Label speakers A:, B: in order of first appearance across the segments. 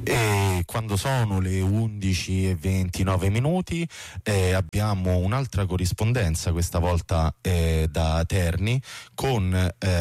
A: E quando sono le 11:29 abbiamo un'altra corrispondenza, questa volta da Terni, con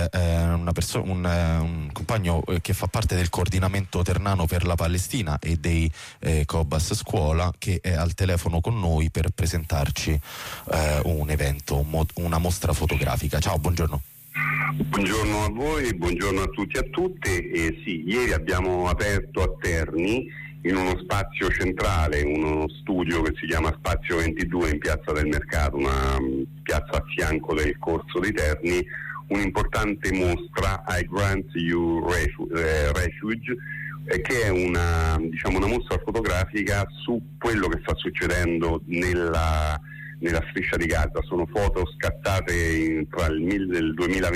A: un compagno che fa parte del coordinamento ternano per la Palestina e dei Cobas Scuola, che è al telefono con noi per presentarci un evento, una mostra fotografica. Ciao, buongiorno.
B: Buongiorno a voi, buongiorno a tutti e a tutte. Sì, ieri abbiamo aperto a Terni, in uno spazio centrale, uno studio che si chiama Spazio 22 in Piazza del Mercato, una piazza a fianco del Corso di Terni, un'importante mostra I Grant You Refuge, che è una mostra fotografica su quello che sta succedendo nella striscia di Gaza. Sono foto scattate tra il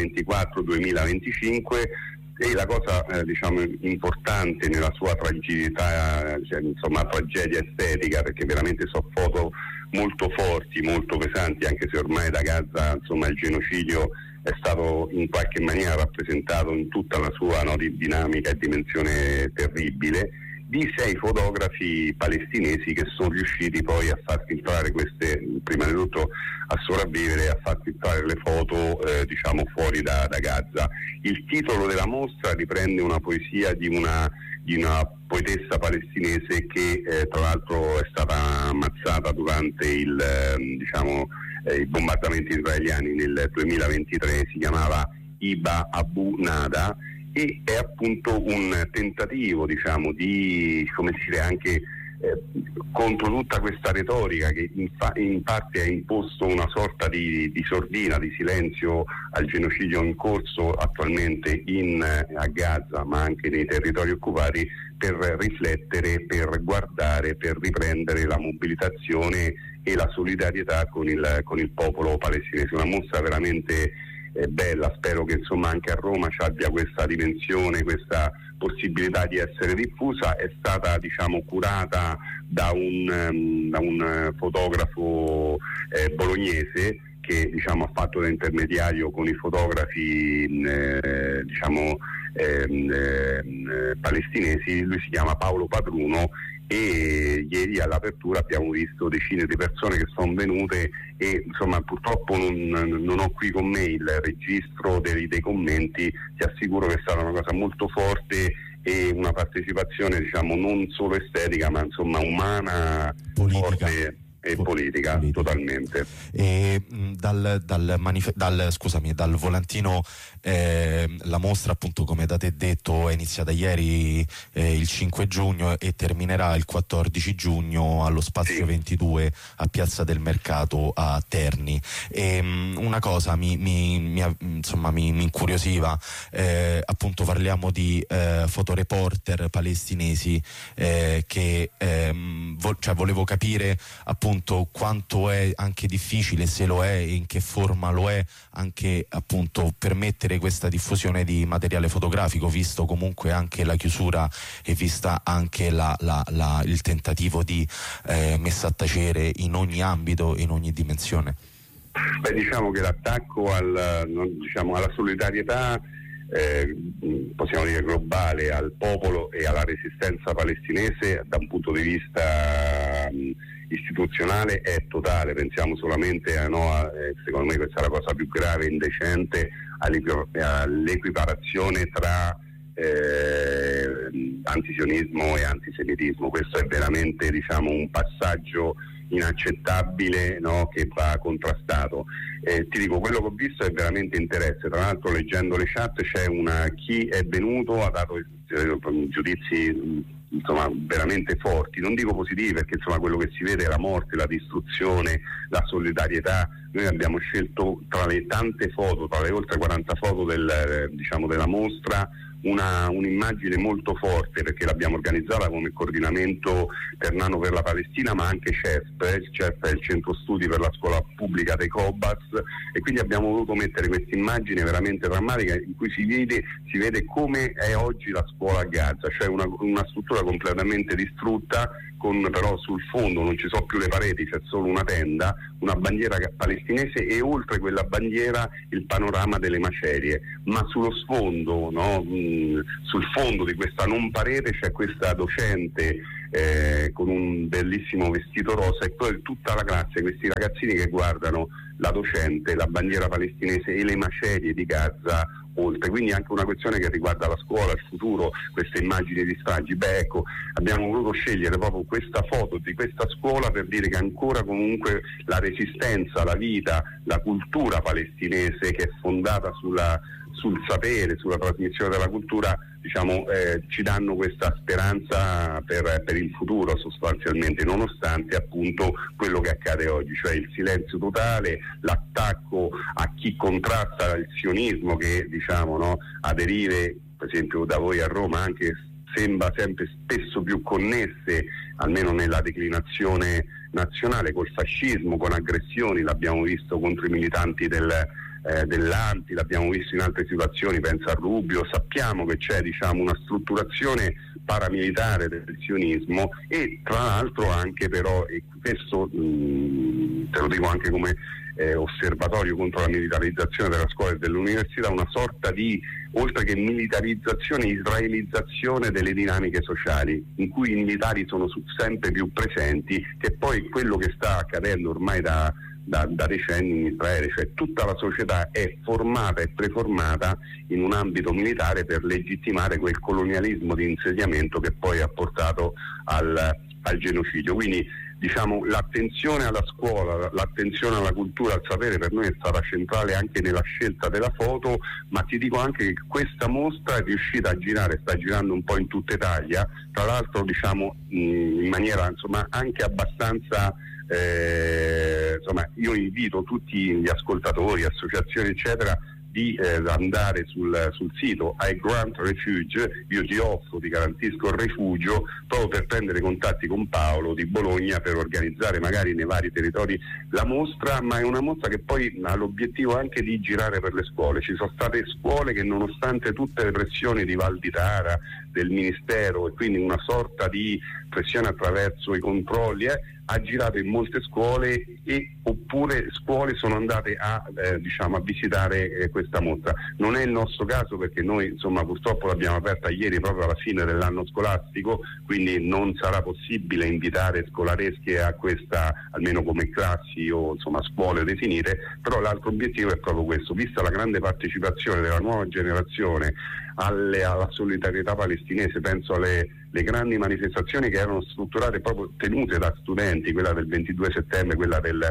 B: 2024-2025 e la cosa importante nella sua tragedia estetica, perché veramente sono foto molto forti, molto pesanti, anche se ormai da Gaza il genocidio è stato in qualche maniera rappresentato in tutta la sua dinamica e dimensione terribile, di 6 fotografi palestinesi che sono riusciti poi a far filtrare queste, prima di tutto a sopravvivere, a far filtrare le foto fuori da Gaza. Il titolo della mostra riprende una poesia di una poetessa palestinese che tra l'altro è stata ammazzata durante i bombardamenti israeliani nel 2023, si chiamava Iba Abu Nada, e è appunto un tentativo di anche contro tutta questa retorica che in parte ha imposto una sorta di sordina, di silenzio al genocidio in corso attualmente a Gaza, ma anche nei territori occupati, per riflettere, per guardare, per riprendere la mobilitazione e la solidarietà con il popolo palestinese. Una mostra veramente bella, spero che anche a Roma ci abbia questa dimensione, questa possibilità di essere diffusa. È stata curata da un fotografo bolognese che ha fatto da intermediario con i fotografi palestinesi. Lui si chiama Paolo Padruno e ieri all'apertura abbiamo visto decine di persone che sono venute e purtroppo non ho qui con me il registro dei commenti. Ti assicuro che è stata una cosa molto forte e una partecipazione non solo estetica ma umana,
A: politica.
B: Forte e politica, totalmente.
A: E dal volantino la mostra, appunto, come da te detto, è iniziata ieri il 5 giugno e terminerà il 14 giugno allo Spazio 22 a Piazza del Mercato a Terni. E una cosa mi incuriosiva, appunto parliamo di fotoreporter palestinesi che volevo capire appunto quanto è anche difficile, se lo è e in che forma lo è, anche appunto permettere questa diffusione di materiale fotografico, visto comunque anche la chiusura e vista anche il tentativo di messa a tacere in ogni ambito, in ogni dimensione.
B: Diciamo che l'attacco alla solidarietà possiamo dire globale al popolo e alla resistenza palestinese da un punto di vista istituzionale è totale. Pensiamo solamente secondo me questa è la cosa più grave e indecente, all'equiparazione tra antisionismo e antisemitismo. Questo è veramente un passaggio inaccettabile, che va contrastato. Ti dico, quello che ho visto è veramente interesse. Tra l'altro, leggendo le chat, c'è chi è venuto ha dato giudizi veramente forti, non dico positivi, perché quello che si vede è la morte, la distruzione, la solidarietà. Noi abbiamo scelto tra le tante foto, tra le oltre 40 foto della mostra, un'immagine molto forte, perché l'abbiamo organizzata come coordinamento ternano per la Palestina, ma anche CESP. Il CESP è il centro studi per la scuola pubblica dei Cobas, e quindi abbiamo voluto mettere questa immagine veramente drammatica in cui si vede come è oggi la scuola a Gaza, cioè una struttura completamente distrutta, con però sul fondo non ci sono più le pareti, c'è solo una tenda, una bandiera palestinese e oltre quella bandiera il panorama delle macerie, ma sullo sfondo sul fondo di questa non parete c'è questa docente con un bellissimo vestito rosa, e poi tutta la classe, questi ragazzini che guardano la docente, la bandiera palestinese e le macerie di Gaza oltre. Quindi anche una questione che riguarda la scuola, il futuro, queste immagini di stragi. Ecco, abbiamo voluto scegliere proprio questa foto di questa scuola per dire che ancora comunque la resistenza, la vita, la cultura palestinese, che è fondata sul sapere, sulla trasmissione della cultura, ci danno questa speranza per il futuro sostanzialmente, nonostante appunto quello che accade oggi, cioè il silenzio totale, l'attacco a chi contrasta il sionismo, che a derive, per esempio da voi a Roma, anche sembra sempre spesso più connesse, almeno nella declinazione nazionale, col fascismo, con aggressioni. L'abbiamo visto contro i militanti dell'Anti, l'abbiamo visto in altre situazioni, pensa a Rubio. Sappiamo che c'è una strutturazione paramilitare del sionismo, e tra l'altro anche però, e questo te lo dico anche come osservatorio contro la militarizzazione della scuola e dell'università, una sorta di, oltre che militarizzazione, israelizzazione delle dinamiche sociali, in cui i militari sono sempre più presenti, che poi quello che sta accadendo ormai da decenni in Israele, cioè tutta la società è formata e preformata in un ambito militare per legittimare quel colonialismo di insediamento che poi ha portato al genocidio. Quindi l'attenzione alla scuola, l'attenzione alla cultura, al sapere per noi è stata centrale anche nella scelta della foto, ma ti dico anche che questa mostra è riuscita a girare, sta girando un po' in tutta Italia, tra l'altro in maniera anche abbastanza io invito tutti gli ascoltatori, associazioni eccetera, di andare sul sito I Grant Refuge, io ti garantisco il rifugio, proprio per prendere contatti con Paolo di Bologna per organizzare magari nei vari territori la mostra, ma è una mostra che poi ha l'obiettivo anche di girare per le scuole. Ci sono state scuole che, nonostante tutte le pressioni di Val di Tara, del Ministero, e quindi una sorta di pressione attraverso i controlli, ha girato in molte scuole, oppure scuole sono andate a visitare questa mostra. Non è il nostro caso, perché noi purtroppo l'abbiamo aperta ieri, proprio alla fine dell'anno scolastico, quindi non sarà possibile invitare scolaresche a questa, almeno come classi o scuole definite, però l'altro obiettivo è proprio questo, vista la grande partecipazione della nuova generazione alla solidarietà palestinese. Penso alle grandi manifestazioni che erano strutturate, proprio tenute da studenti, quella del 22 settembre, quella del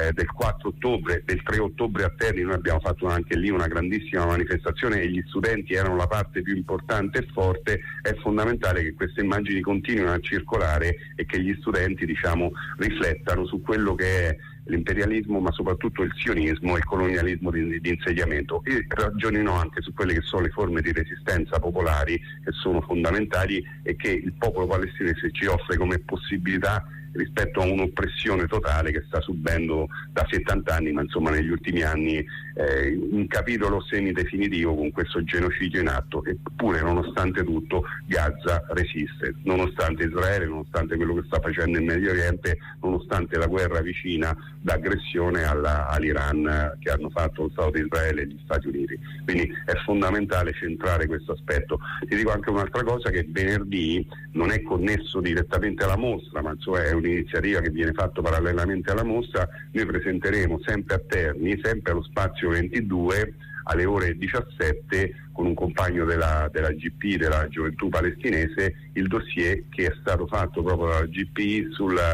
B: 4 ottobre, del 3 ottobre a Terni. Noi abbiamo fatto anche lì una grandissima manifestazione e gli studenti erano la parte più importante e forte. È fondamentale che queste immagini continuino a circolare e che gli studenti riflettano su quello che è l'imperialismo, ma soprattutto il sionismo e il colonialismo di insediamento, e ragionino anche su quelle che sono le forme di resistenza popolari che sono fondamentali e che il popolo palestinese ci offre come possibilità rispetto a un'oppressione totale che sta subendo da 70 anni, ma negli ultimi anni un capitolo semidefinitivo con questo genocidio in atto. Eppure, nonostante tutto, Gaza resiste, nonostante Israele, nonostante quello che sta facendo in Medio Oriente, nonostante la guerra vicina d'aggressione all'Iran che hanno fatto lo Stato di Israele e gli Stati Uniti. Quindi è fondamentale centrare questo aspetto. Ti dico anche un'altra cosa, che venerdì non è connesso direttamente alla mostra, ma è un'iniziativa che viene fatta parallelamente alla mostra. Noi presenteremo sempre a Terni, sempre allo Spazio 22, alle ore 17, con un compagno della GP, della Gioventù Palestinese, il dossier che è stato fatto proprio dalla GP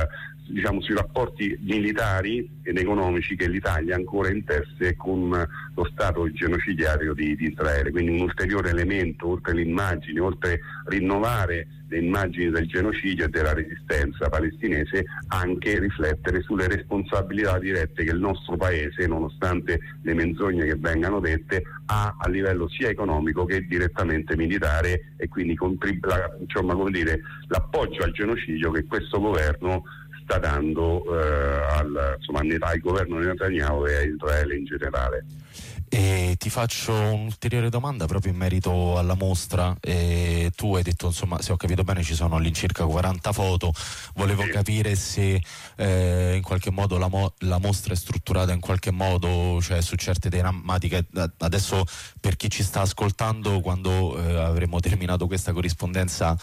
B: sui rapporti militari ed economici che l'Italia ancora intesse con lo Stato genocidiario di Israele. Quindi un ulteriore elemento, oltre le immagini, oltre rinnovare le immagini del genocidio e della resistenza palestinese, anche riflettere sulle responsabilità dirette che il nostro paese, nonostante le menzogne che vengano dette, ha a livello sia economico che direttamente militare, e quindi l'appoggio al genocidio che questo governo sta dando al governo di Netanyahu e a Israele in generale.
A: E ti faccio un'ulteriore domanda proprio in merito alla mostra. Tu hai detto, insomma, se ho capito bene, ci sono all'incirca 40 foto. Volevo capire se in qualche modo la mostra è strutturata in qualche modo, cioè su certe tematiche. Adesso, per chi ci sta ascoltando, quando avremo terminato questa corrispondenza,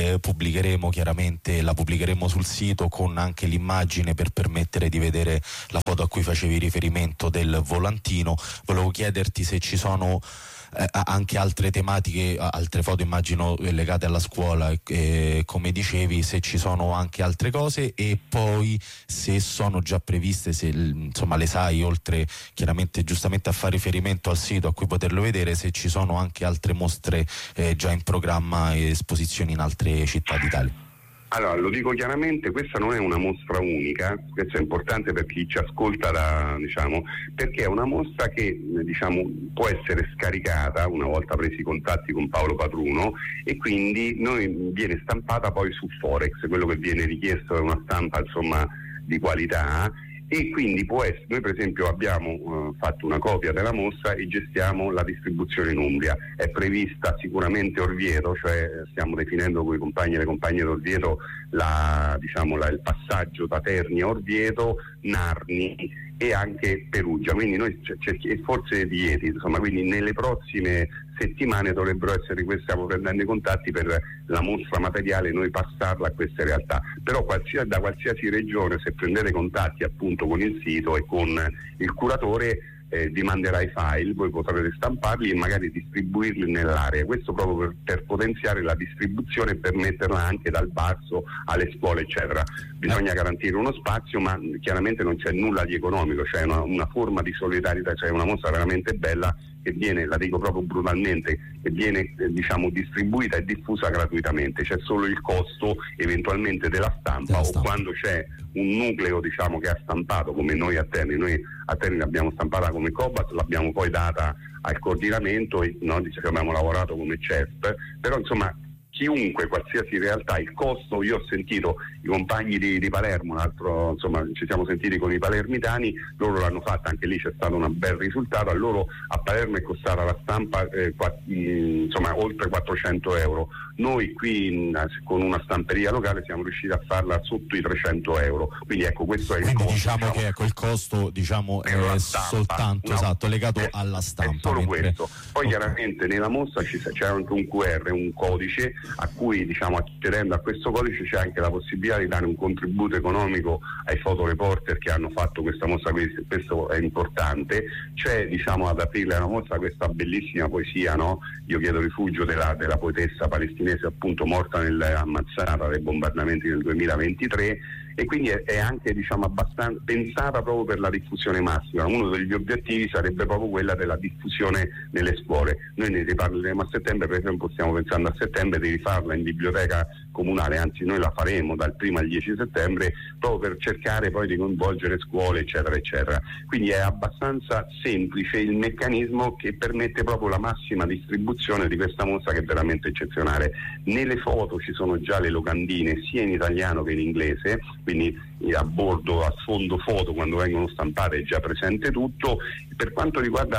A: la pubblicheremo sul sito con anche l'immagine per permettere di vedere la foto a cui facevi riferimento del volantino. Volevo chiederti se ci sono anche altre tematiche, altre foto immagino legate alla scuola, come dicevi, se ci sono anche altre cose, e poi se sono già previste, se insomma le sai, oltre chiaramente giustamente a fare riferimento al sito a cui poterlo vedere, se ci sono anche altre mostre già in programma e esposizioni in altre città d'Italia.
B: Allora, lo dico chiaramente, questa non è una mostra unica, questo è importante per chi ci ascolta, perché è una mostra che può essere scaricata una volta presi i contatti con Paolo Patruno, e quindi viene stampata poi su Forex, quello che viene richiesto è una stampa di qualità. E quindi può essere, noi per esempio abbiamo fatto una copia della mostra e gestiamo la distribuzione in Umbria. È prevista sicuramente Orvieto, cioè stiamo definendo con i compagni e le compagne d'Orvieto il passaggio da Terni a Orvieto, Narni e anche Perugia, quindi noi e forse Rieti, quindi nelle prossime settimane dovrebbero essere questi, stiamo prendendo i contatti per la mostra materiale, noi passarla a queste realtà. Però da qualsiasi regione, se prendete contatti appunto con il sito e con il curatore, vi manderà i file, voi potrete stamparli e magari distribuirli nell'area. Questo proprio per potenziare la distribuzione e permetterla anche dal basso alle scuole, eccetera. Bisogna garantire uno spazio, ma chiaramente non c'è nulla di economico, c'è una forma di solidarietà, c'è una mostra veramente bella che viene, la dico proprio brutalmente, che viene distribuita e diffusa gratuitamente. C'è solo il costo eventualmente della stampa. O quando c'è un nucleo che ha stampato, come noi a Terni l'abbiamo stampata come Cobat, l'abbiamo poi data al coordinamento e abbiamo lavorato come CEF, però chiunque, qualsiasi realtà, il costo, io ho sentito i compagni di Palermo, ci siamo sentiti con i palermitani, loro l'hanno fatta, anche lì c'è stato un bel risultato, a loro a Palermo è costata la stampa oltre 400 euro, noi qui con una stamperia locale siamo riusciti a farla sotto i 300 euro, quindi ecco, questo è il costo.
A: Che il costo è soltanto legato alla stampa.
B: È solo questo. Poi chiaramente nella mostra c'è anche un QR, un codice a cui accedendo a questo codice c'è anche la possibilità di dare un contributo economico ai fotoreporter che hanno fatto questa mostra, quindi questo è importante. C'è ad aprile la mostra questa bellissima poesia, Io chiedo rifugio, della poetessa palestinese appunto morta ammazzata dai bombardamenti del 2023, e quindi è anche abbastanza pensata proprio per la diffusione massima. Uno degli obiettivi sarebbe proprio quella della diffusione nelle scuole. Noi ne riparleremo a settembre, per esempio stiamo pensando a settembre di rifarla in biblioteca comunale, anzi noi la faremo dal 1 al 10 settembre proprio per cercare poi di coinvolgere scuole, eccetera eccetera. Quindi è abbastanza semplice il meccanismo che permette proprio la massima distribuzione di questa mostra, che è veramente eccezionale. Nelle foto ci sono già le locandine sia in italiano che in inglese, quindi a bordo, a sfondo foto, quando vengono stampate è già presente tutto. Per quanto riguarda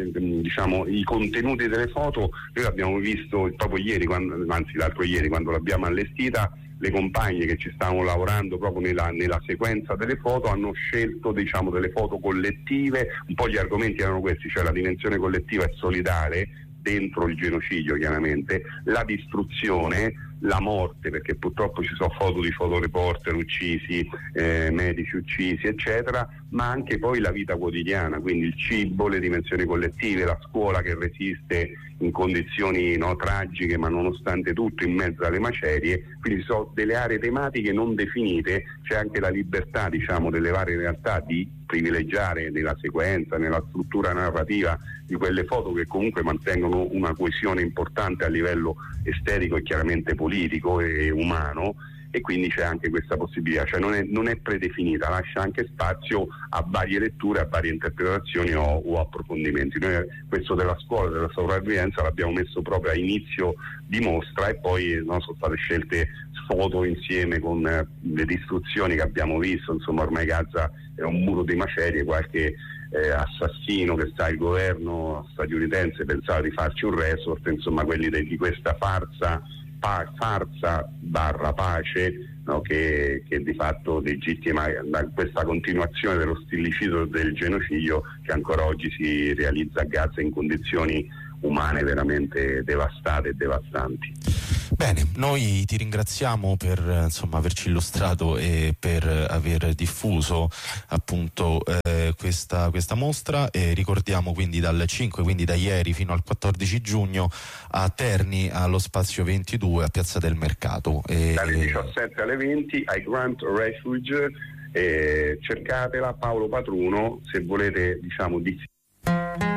B: i contenuti delle foto, noi abbiamo visto proprio ieri, l'altro ieri, quando l'abbiamo allestita, le compagne che ci stavano lavorando proprio nella sequenza delle foto hanno scelto delle foto collettive. Un po' gli argomenti erano questi, cioè la dimensione collettiva e solidale dentro il genocidio, chiaramente, la distruzione, la morte, perché purtroppo ci sono foto di fotoreporter uccisi, medici uccisi, eccetera, ma anche poi la vita quotidiana, quindi il cibo, le dimensioni collettive, la scuola che resiste in condizioni tragiche, ma nonostante tutto in mezzo alle macerie. Quindi ci sono delle aree tematiche non definite, c'è anche la libertà delle varie realtà di privilegiare nella sequenza, nella struttura narrativa di quelle foto che comunque mantengono una coesione importante a livello estetico e chiaramente politico e umano. e quindi c'è anche questa possibilità, cioè non è predefinita, lascia anche spazio a varie letture, a varie interpretazioni o approfondimenti. Noi questo della scuola della sopravvivenza l'abbiamo messo proprio a inizio di mostra e poi sono state scelte foto insieme con le distruzioni che abbiamo visto, insomma ormai Gaza è un muro di macerie, qualche assassino che sta al governo statunitense pensava di farci un resort, insomma quelli di questa farsa barra pace, no, che di fatto legittima questa continuazione dello stillicidio del genocidio che ancora oggi si realizza a Gaza in condizioni umane veramente devastate e devastanti.
A: Bene, noi ti ringraziamo per averci illustrato e per aver diffuso appunto questa mostra, e ricordiamo quindi dal 5, quindi da ieri fino al 14 giugno a Terni allo Spazio 22 a Piazza del Mercato.
B: Dalle 17 alle 20 ai Grant Refuge, cercatela, Paolo Patruno, se volete